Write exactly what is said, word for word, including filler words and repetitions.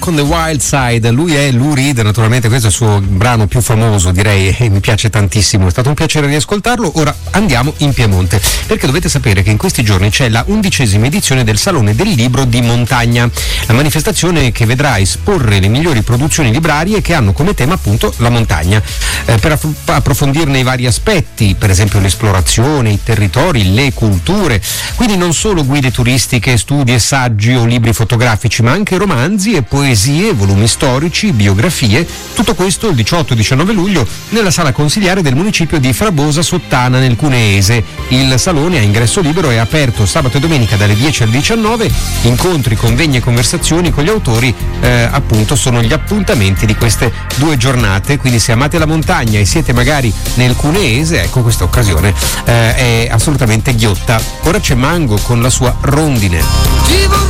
Walk on the Wild Side. Lui è Lou Reed, naturalmente questo è il suo brano più famoso, direi, e mi piace tantissimo, è stato un piacere riascoltarlo. Ora andiamo in Piemonte, perché dovete sapere che in questi giorni c'è la undicesima edizione del Salone del Libro di Montagna, la manifestazione che vedrà esporre le migliori produzioni librarie che hanno come tema appunto la montagna, eh, per aff- approfondirne i vari aspetti, per esempio l'esplorazione, i territori, le culture, quindi non solo guide turistiche, studi e saggi o libri fotografici, ma anche romanzi e poesie, volumi storici, biografie, tutto questo il diciotto e diciannove luglio nella sala consiliare del municipio di Frabosa Sottana nel Cuneese. Il salone a ingresso libero è aperto sabato e domenica dalle dieci alle diciannove, incontri, convegni e conversazioni con gli autori eh, appunto sono gli appuntamenti di queste due giornate, quindi se amate la montagna e siete magari nel Cuneese, ecco questa occasione eh, è assolutamente ghiotta. Ora c'è Mango con la sua Rondine.